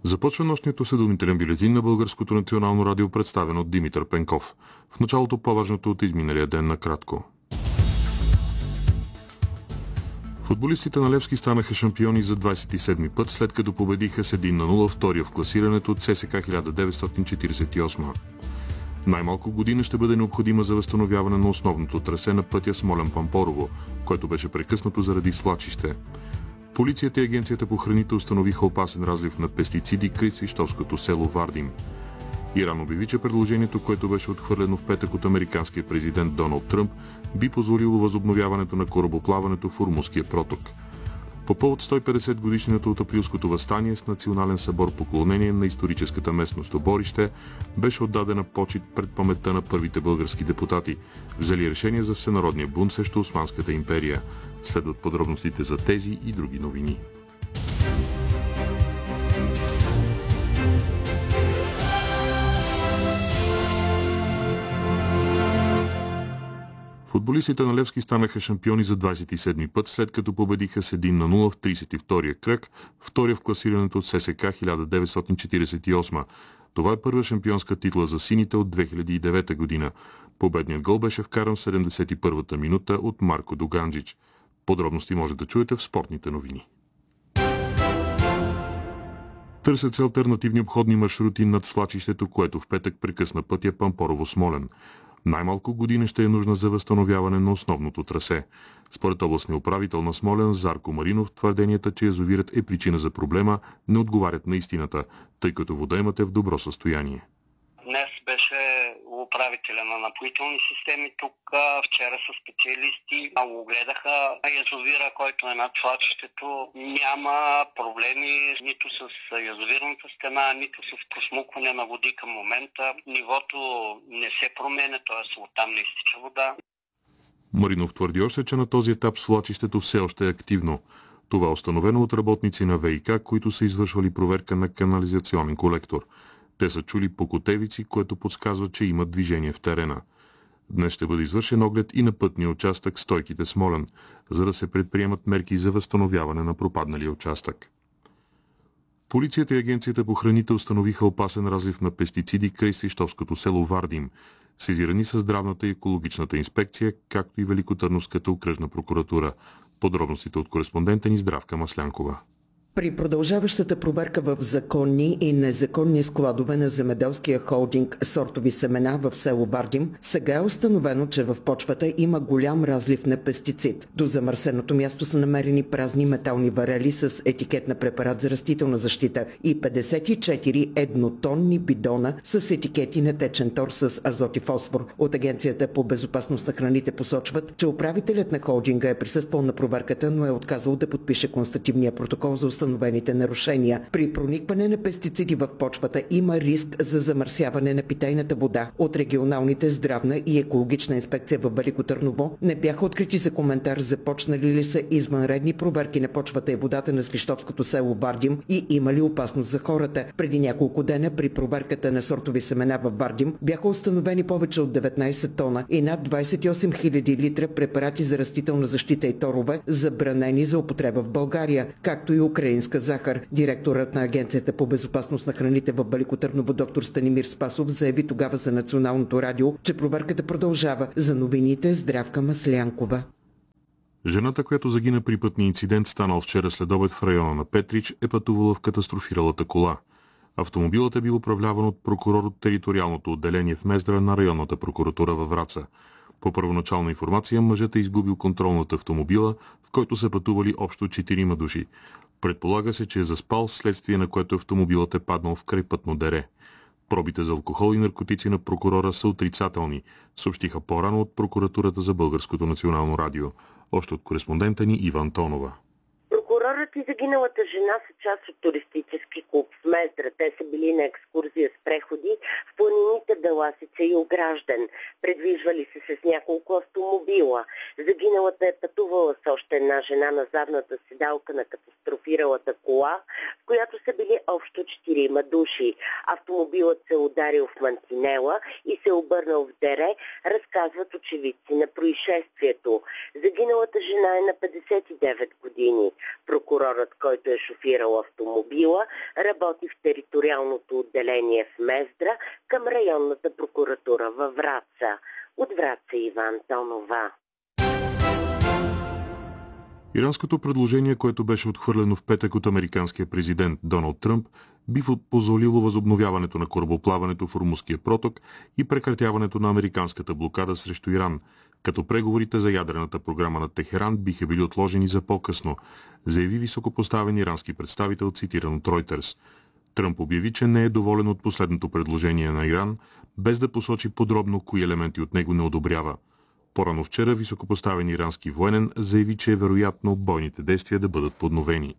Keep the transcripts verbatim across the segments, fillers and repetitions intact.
Започва нощният осъдомителен бюлетин на Българското национално радио, представен от Димитър Пенков. В началото по-важното от изминалия ден накратко. Футболистите на Левски станаха шампиони за двадесет и седми път, след като победиха с един на нула втория в класирането от ЦСКА хиляда деветстотин четиридесет и осма. Най-малко година ще бъде необходима за възстановяване на основното трасе на пътя Смолян-Пампорово, което беше прекъснато заради свлачище. Полицията и Агенцията по храните установиха опасен разлив на пестициди край свищовското село Вардим. Иран обяви, че предложението, което беше отхвърлено в петък от американския президент Доналд Тръмп, би позволило възобновяването на корабоплаването в Ормузския проток. По повод сто и петдесет годишнината от априлското въстание с национален събор поклонение на историческата местност Оборище беше отдадена почит пред паметта на първите български депутати, взели решение за всенародния бунт срещу Османската империя. Следват подробностите за тези и други новини. Футболистите на Левски станаха шампиони за двадесет и седми път, след като победиха с един на нула в тридесет и втория кръг, втория в класирането от ЦСКА хиляда деветстотин четиридесет и осма. Това е първа шампионска титла за сините от две хиляди и девета година. Победният гол беше вкаран в седемдесет и първата минута от Марко Дуганджич. Подробности може да чуете в спортните новини. Търсят се алтернативни обходни маршрути над свлачището, което в петък прекъсна пътя Пампорово-Смолян. Най-малко година ще е нужна за възстановяване на основното трасе. Според областния управител на Смолян Зарко Маринов, твърденията, че язовирът е причина за проблема, не отговарят на истината, тъй като водоемът е в добро състояние. Днес беше управителя на напоителни системи тук, вчера са специалисти, огледаха язовира, който е над свлачището. Няма проблеми нито с язовирната стена, нито с просмукване на води към момента. Нивото не се променя, т.е. оттам не изтича вода. Маринов твърди още, че на този етап свлачището все още е активно. Това е установено от работници на ВиК, които са извършвали проверка на канализационен колектор. Те са чули покотевици, което подсказва, че има движение в терена. Днес ще бъде извършен оглед и на пътния участък Стойките Смолян, за да се предприемат мерки за възстановяване на пропадналия участък. Полицията и Агенцията по храните установиха опасен разлив на пестициди край свищовското село Вардим. Сезирани са здравната и екологичната инспекция, както и Великотърновската окръжна прокуратура. Подробностите от кореспондента ни Здравка Маслянкова. При продължаващата проверка в законни и незаконни складове на земеделския холдинг Сортови семена в село Вардим, сега е установено, че в почвата има голям разлив на пестицид. До замърсеното място са намерени празни метални варели с етикет на препарат за растителна защита и петдесет и четири еднотонни бидона с етикети на течен тор с азот и фосфор. От Агенцията по безопасност на храните посочват, че управителят на холдинга е присъствал на проверката, но е отказал да подпише констативния протокол за установяване установените нарушения. При проникване на пестициди в почвата има риск за замърсяване на питейната вода. От регионалните здравна и екологична инспекция в Велико Търново не бяха открити за коментар започнали ли са извънредни проверки на почвата и водата на свищовското село Вардим и има ли опасност за хората. Преди няколко дена при проверката на сортови семена в Вардим бяха установени повече от деветнадесет тона и над двадесет и осем хиляди литра препарати за растителна защита и торове, забранени за употреба в България, както и украинска захар. Директорът на Агенцията по безопасност на храните в Велико Търново доктор Станимир Спасов заяви тогава за Националното радио, че проверката продължава. За новините Здравка Маслянкова. Жената, която загина при пътния инцидент, станал вчера следобед в района на Петрич, е пътувала в катастрофиралата кола. Автомобилът е бил управляван от прокурор от териториалното отделение в Мездра на районната прокуратура във Враца. По първоначална информация, мъжът е изгубил контрол над автомобила, в който са пътували общо четирима души. Предполага се, че е заспал, следствие на което автомобилът е паднал в крайпътно дере. Пробите за алкохол и наркотици на прокурора са отрицателни, съобщиха по-рано от прокуратурата за Българското национално радио. Още от кореспондента ни Ива Антонова. Прокурорът и загиналата жена са част от туристически клуб в Мездра. Те са били на екскурзия с преходи в планините Беласица и Огражден. Предвижвали се с няколко автомобила. Загиналата е пътувала с още една жена на задната седалка на катастрофиралата кола, в която са били общо четирима души. Автомобилът се ударил в мантинела и се обърнал в дере, разказват очевидци на происшествието. Загиналата жена е на петдесет и девет години. Прокурорът, който е шофирал автомобила, работи в териториалното отделение в Мездра към районната прокуратура във Враца. От Враца Иван Тонова. Иранското предложение, което беше отхвърлено в петък от американския президент Доналд Тръмп, би позволило възобновяването на корабоплаването в Ормузския проток и прекратяването на американската блокада срещу Иран, като преговорите за ядрената програма на Техеран биха били отложени за по-късно, заяви високопоставен ирански представител, цитиран от Reuters. Тръмп обяви, че не е доволен от последното предложение на Иран, без да посочи подробно кои елементи от него не одобрява. По-рано вчера високопоставен ирански военен заяви, че е вероятно бойните действия да бъдат подновени.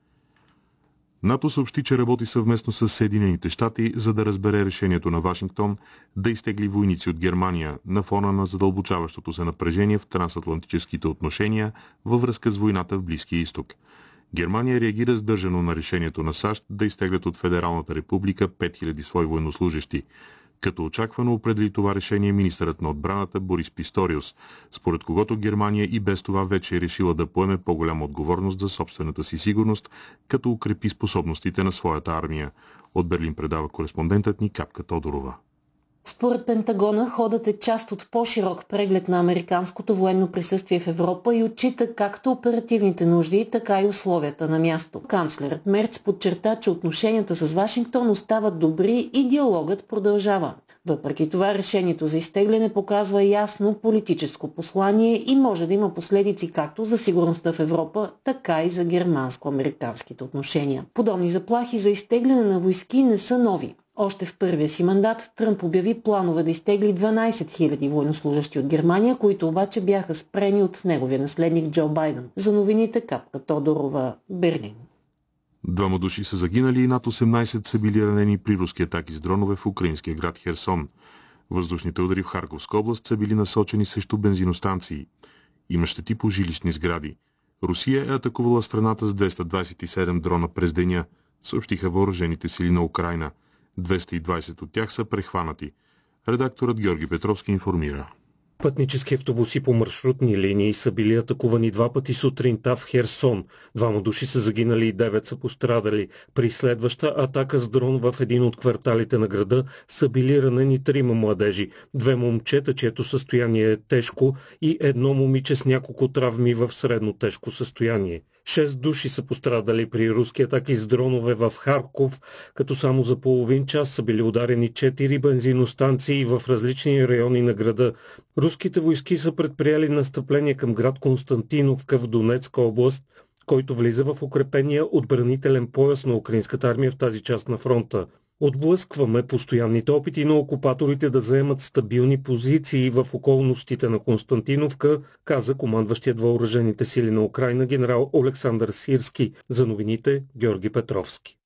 НАТО съобщи, че работи съвместно с Съединените щати, за да разбере решението на Вашингтон да изтегли войници от Германия на фона на задълбочаващото се напрежение в трансатлантическите отношения във връзка с войната в Близкия изток. Германия реагира сдържано на решението на САЩ да изтеглят от Федералната република пет хиляди свои военнослужещи. Като очаквано определи това решение министърът на отбраната Борис Писториус, според когото Германия и без това вече е решила да поеме по-голяма отговорност за собствената си сигурност, като укрепи способностите на своята армия. От Берлин предава кореспондентът ни Капка Тодорова. Според Пентагона, ходът е част от по-широк преглед на американското военно присъствие в Европа и отчита както оперативните нужди, така и условията на място. Канцлерът Мерц подчерта, че отношенията с Вашингтон остават добри и диалогът продължава. Въпреки това, решението за изтегляне показва ясно политическо послание и може да има последици както за сигурността в Европа, така и за германско-американските отношения. Подобни заплахи за изтегляне на войски не са нови. Още в първия си мандат Тръмп обяви планове да изтегли дванадесет хиляди военнослужещи от Германия, които обаче бяха спрени от неговия наследник Джо Байден. За новините Капка Тодорова, Берлин. Двама души са загинали и над осемнадесет са били ранени при руски атаки с дронове в украинския град Херсон. Въздушните удари в Харковска област са били насочени срещу бензиностанции. Има щети по жилищни сгради. Русия е атакувала страната с двеста двадесет и седем дрона през деня, съобщиха въоръжените сили на Украйна. двеста и двадесет от тях са прехванати. Редакторът Георги Петровски информира. Пътнически автобуси по маршрутни линии са били атакувани два пъти сутринта в Херсон. Двама души са загинали и девет са пострадали. При следваща атака с дрон в един от кварталите на града са били ранени трима младежи. Две момчета, чието състояние е тежко, и едно момиче с няколко травми в средно тежко състояние. Шест души са пострадали при руски атаки с дронове в Харков, като само за половин час са били ударени четири бензиностанции в различни райони на града. Руските войски са предприели настъпление към град Константиновка в Донецка област, който влиза в укрепения отбранителен пояс на украинската армия в тази част на фронта. Отблъскваме постоянните опити на окупаторите да заемат стабилни позиции в околностите на Константиновка, каза командващият въоръжените сили на Украйна генерал Олександър Сирски. За новините Георги Петровски.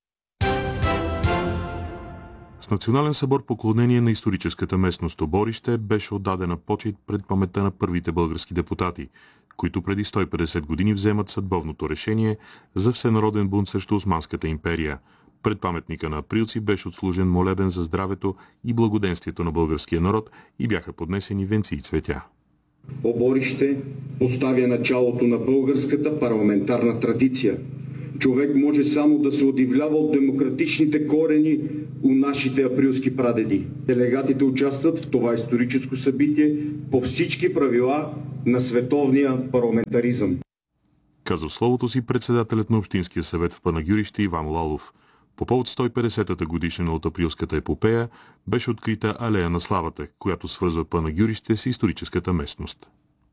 С национален събор поклонение на историческата местност Оборище беше отдадена почит пред паметта на първите български депутати, които преди сто и петдесет години вземат съдбовното решение за всенароден бунт срещу Османската империя. Пред паметника на априлци беше отслужен молебен за здравето и благоденствието на българския народ и бяха поднесени венци и цветя. Оборище поставя началото на българската парламентарна традиция. Човек може само да се удивлява от демократичните корени у нашите априлски прадеди. Делегатите участват в това историческо събитие по всички правила на световния парламентаризъм. Каза в словото си председателят на Общинския съвет в Панагюрище Иван Лалов. По повод сто и петдесетата годишнина от априлската епопея беше открита алея на славата, която свързва Панагюрище с историческата местност.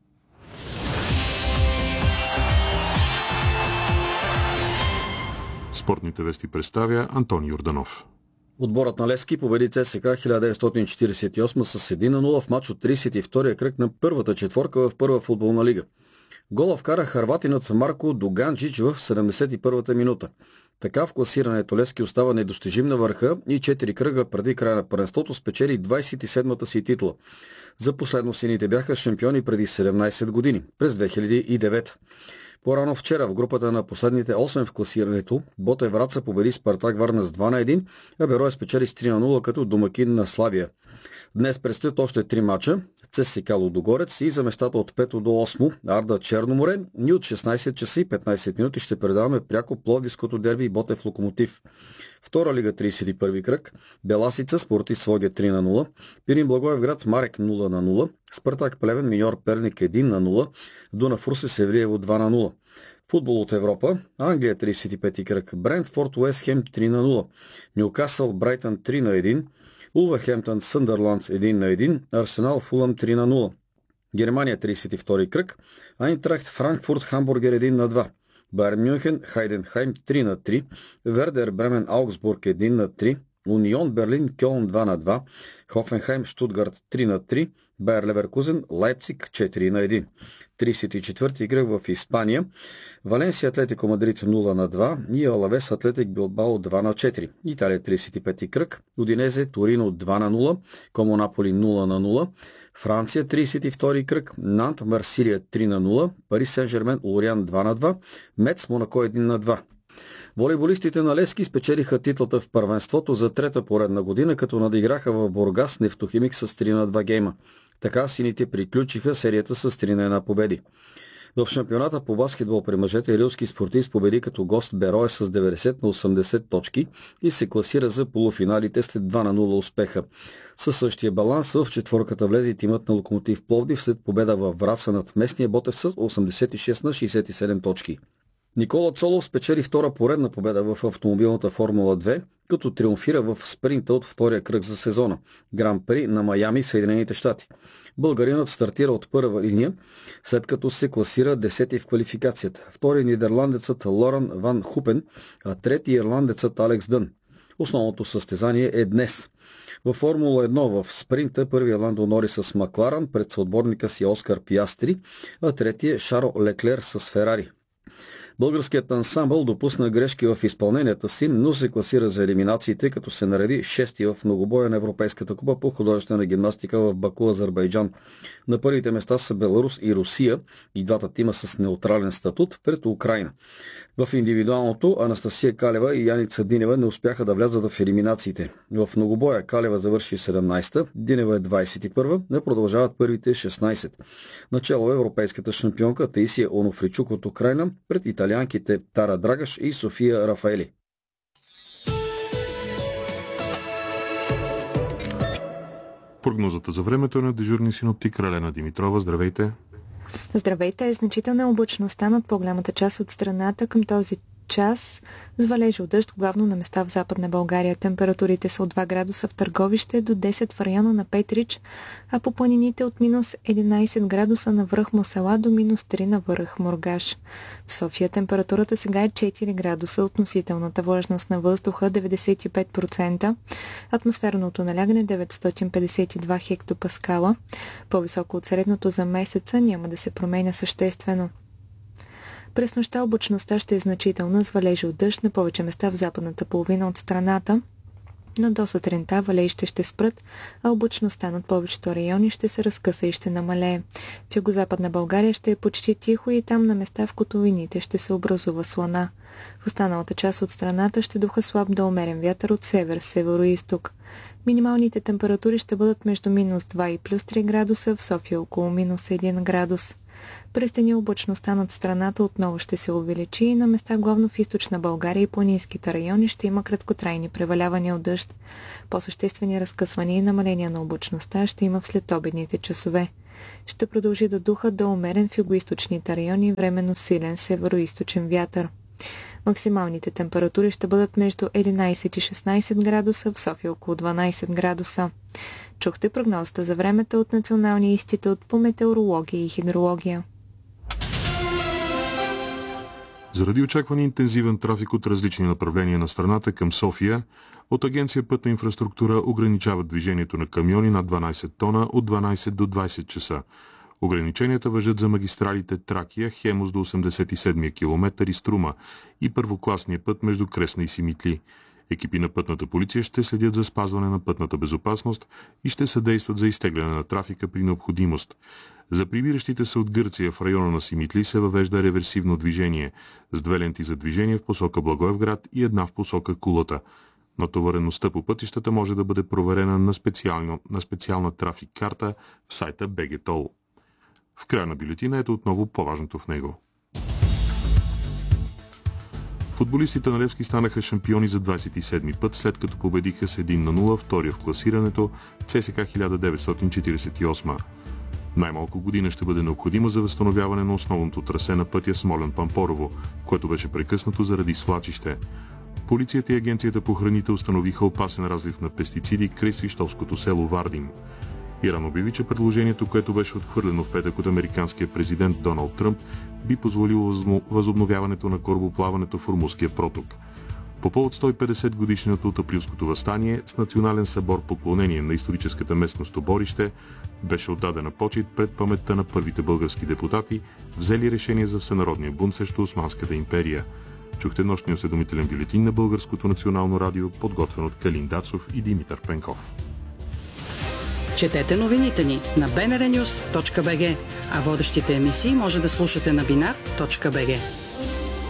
Спортните вести представя Антони Йорданов. Отборът на Левски победи ЦСКА хиляда деветстотин четиридесет и осма с един на нула в мач от тридесет и втория кръг на първата четворка в първа футболна лига. Гола вкара хърватинът Марко Дуганджич в седемдесет и първата минута. Така в класирането Левски остава недостижим на върха и четири кръга преди края на първенството спечели двадесет и седмата си титла. За последно сините бяха шампиони преди седемнадесет години, през две хиляди и девета. По-рано вчера в групата на последните осем в класирането Ботев Враца победи Спартак Варна с два на едно, а Берое спечели с три на нула като домакин на Славия. Днес предстоят още три мача. ЦСКА Лудогорец и за местата от пето до осмо Арда Черноморе. Ни от шестнайсет часа и петнайсет минути ще предаваме пряко Пловдивското дерби и Ботев Локомотив. Втора лига трийсет и първи кръг. Беласица Спортист Своге три на нула. Пирин Благоевград Марек нула на нула. Спартак Плевен Миньор Перник едно на нула. Дунав Русе Севлиево два на нула. Футбол от Европа. Англия трийсет и пети кръг. Брентфорд Уест Хем три на нула. Нюкасъл Брайтън три на едно. Улверхемптън Съндърланд едно на едно. Арсенал Фулъм три на нула. Германия трийсет и втори кръг. Айнтрахт Франкфурт Хамбургер едно на два. Байерн Мюнхен Хайденхайм три на три. Вердер Бремен Аугсбург едно на три. Унион Берлин Кьолн два на два. Хофенхайм Штутгарт три на три. Байер Леверкузен Лайпциг четири на едно. трийсет и четвърти кръг в Испания. Валенсия Атлетико Мадрид нула на два и Алавес Атлетик Билбао два на четири. Италия трийсет и пети кръг. Удинезе Торино два на нула. Комо Наполи нула на нула. Франция трийсет и втори кръг. Нант Марсилия три на нула. Пари Сен-Жермен Лориан два на два. Мец Монако едно на два. Волейболистите на Левски спечелиха титлата в първенството за трета поредна година, като надиграха в Бургас Нефтохимик с три на два гейма. Така сините приключиха серията с три на една победи. В шампионата по баскетбол при мъжете Рилски спортист победи като гост Берое с деветдесет на осемдесет точки и се класира за полуфиналите след два на нула успеха. Със същия баланс в четворката влезе тимът на Локомотив Пловдив след победа във Враца над местния Ботев с осемдесет и шест на шейсет и седем точки. Никола Цолов спечели втора поредна победа в автомобилната Формула две, като триумфира в спринта от втория кръг за сезона – Гран-при на Майами, Съединените щати. Българинът стартира от първа линия, след като се класира десети в квалификацията. Втори нидерландецът Лоран Ван Хупен, а трети ирландецът Алекс Дън. Основното състезание е днес. Във Формула едно в спринта първият Ландо Норис с Макларан пред съотборника си Оскар Пиастри, а третия Шарл Леклер с Ферари. Българският ансамбъл допусна грешки в изпълненията си, но се класира за елиминациите, като се нареди шести в многобоя на Европейската купа по художествена гимнастика в Баку, Азербайджан. На първите места са Беларус и Русия, и двата тима с неутрален статут, пред Украйна. В индивидуалното Анастасия Калева и Яница Динева не успяха да влязат в елиминациите. В многобоя Калева завърши седемнайсета, Динева е двайсет и първа, не продължават първите шестнайсет. Начало е европейската шампионка Таисия Онофричук от Украйна пред италианките Тара Драгаш и София Рафаели. Прогнозата за времето е на дежурни синоптик Ралена Димитрова. Здравейте! Здравейте! Значителна облачността над по-голямата част от страната към този час с валежи от дъжд, главно на места в Западна България. Температурите са от два градуса в Търговище до десет в района на Петрич, а по планините от минус единайсет градуса на връх Мосала до минус три на връх Моргаш. В София температурата сега е четири градуса, относителната влажност на въздуха деветдесет и пет процента, атмосферното налягане деветстотин петдесет и два хектопаскала. По-високо от средното за месеца няма да се променя съществено. През нощта облачността ще е значителна с валежи от дъжд на повече места в западната половина от страната, но до сутринта валежите ще спрат, а облачността над повечето райони ще се разкъса и ще намалее. В югозападна България ще е почти тихо и там на места в котловините ще се образува слана. В останалата част от страната ще духа слаб до умерен вятър от север, северо-изток. Минималните температури ще бъдат между минус два и плюс три градуса, в София около минус един градус. През деня облачността над страната отново ще се увеличи и на места главно в източна България и планинските райони ще има краткотрайни превалявания от дъжд. По-съществени разкъсвания и намаления на облачността ще има в следобедните часове. Ще продължи да духа до умерен в югоизточните райони временно силен северо-източен вятър. Максималните температури ще бъдат между единайсет и шестнайсет градуса, в София около дванайсет градуса. Чухте прогнозата за времето от Националния институт по метеорология и хидрология. Заради очакван интензивен трафик от различни направления на страната към София, от Агенция Пътна инфраструктура ограничават движението на камиони над дванайсет тона от дванайсет до двайсет часа. Ограниченията важат за магистралите Тракия, Хемус до осемдесет и седми километър и Струма и първокласния път между Кресна и Симитли. Екипи на пътната полиция ще следят за спазване на пътната безопасност и ще съдействат за изтегляне на трафика при необходимост. За прибиращите се от Гърция в района на Симитли се въвежда реверсивно движение с две ленти за движение в посока Благоевград и една в посока Кулата. Натовареността по пътищата може да бъде проверена на, специално, на специална трафик карта в сайта би джи Тол. В края на бюлетина ето отново по-важното в него. Футболистите на Левски станаха шампиони за двадесет и седми път, след като победиха с един на нула втория в класирането ЦСКА хиляда деветстотин четиридесет и осма. Най-малко година ще бъде необходима за възстановяване на основното трасе на пътя Смолян-Пампорово, което беше прекъснато заради свлачище. Полицията и агенцията по храните установиха опасен разлив на пестициди край свищовското село Вардин. Иран обяви, че предложението, което беше отхвърлено в петък от американския президент Доналд Тръмп, би позволило възобновяването на корабоплаването в Ормузския проток. По повод сто и петдесет годишнината от априлското въстание, с национален събор поклонение на историческата местност Оборище, беше отдадена почит пред паметта на първите български депутати, взели решение за всенародния бунт срещу Османската империя. Чухте нощния осведомителен бюлетин на Българското национално радио, подготвен от Калин Дацов и Димитър Пенков. Четете новините ни на би ен ар нюз точка би джи, а водещите емисии може да слушате на бинар точка би джи.